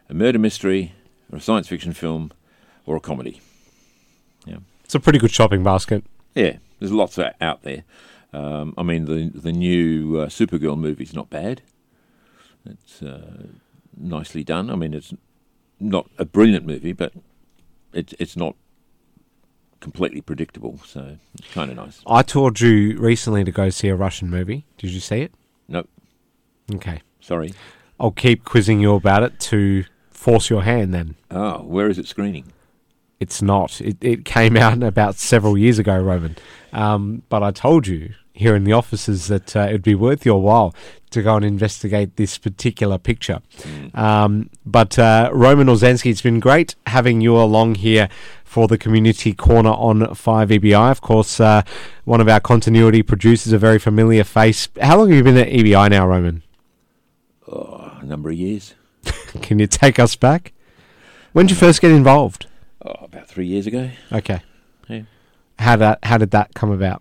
a murder mystery, or a science fiction film, or a comedy. Yeah, It's a pretty good shopping basket. yeah. There's lots out there. I mean, the new Supergirl movie's not bad. It's nicely done. I mean, it's not a brilliant movie, but it's not completely predictable, so it's kind of nice. I toured you recently to go see a Russian movie. Did you see it? Nope, Okay. sorry. I'll keep quizzing you about it to force your hand then. Oh, where is it screening? It's not. It came out about several years ago, Roman. But I told you here in the offices that it would be worth your while to go and investigate this particular picture. But Roman Olzanski, it's been great having you along here for the Community Corner on 5EBI. Of course, one of our continuity producers, a very familiar face. How long have you been at EBI now, Roman? Oh, a number of years. Can you take us back? When did you first get involved? Oh, about 3 years ago. Okay. Yeah. How did that come about?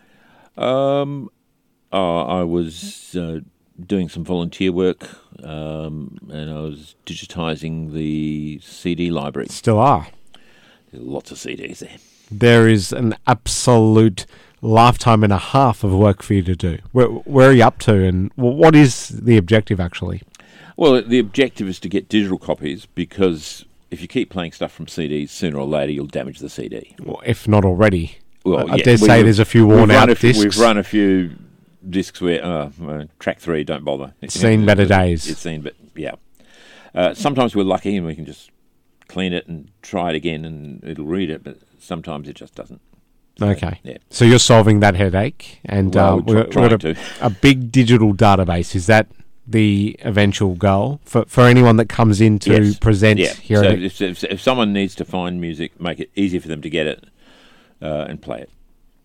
I was doing some volunteer work, and I was digitising the CD library. Still are. There's lots of CDs there. There is an absolute lifetime and a half of work for you to do. Where are you up to, and what is the objective actually? Well, the objective is to get digital copies, because if you keep playing stuff from CDs, sooner or later you'll damage the CD. Well, if not already. Well, I dare say there's a few worn out discs. We've run a few discs where track 3, don't bother. It's seen better days. It's seen, but yeah. Sometimes we're lucky and we can just clean it and try it again and it'll read it, but sometimes it just doesn't. So, Okay. Yeah. So you're solving that headache, and Well, we've got a big digital database. Is that the eventual goal for anyone that comes in to Yes. present Yeah. here? So if someone needs to find music, make it easy for them to get it and play it.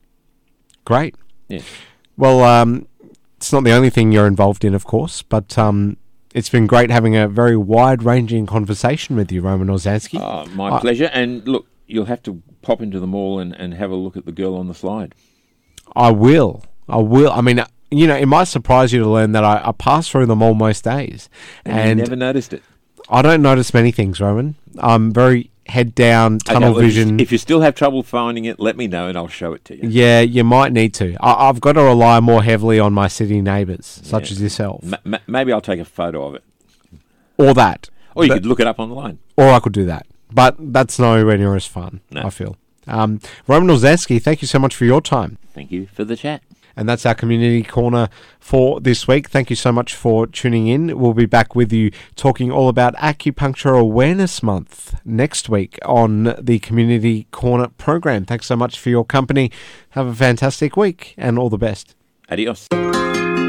Great. Yeah. Well, it's not the only thing you're involved in, of course, but it's been great having a very wide-ranging conversation with you, Roman Olzanski. Oh, my pleasure. And look, you'll have to pop into the mall and have a look at the girl on the slide. I will. I mean, it might surprise you to learn that I pass through them all most days. And you never noticed it. I don't notice many things, Roman. I'm very head down, tunnel vision. If you still have trouble finding it, let me know and I'll show it to you. Yeah, you might need to. I've got to rely more heavily on my city neighbours, such as yourself. Maybe I'll take a photo of it. Or that. Or you could look it up online. Or I could do that. But that's nowhere near as fun, No. I feel. Roman Olzanski, thank you so much for your time. Thank you for the chat. And that's our Community Corner for this week. Thank you so much for tuning in. We'll be back with you talking all about Acupuncture Awareness Month next week on the Community Corner program. Thanks so much for your company. Have a fantastic week and all the best. Adios.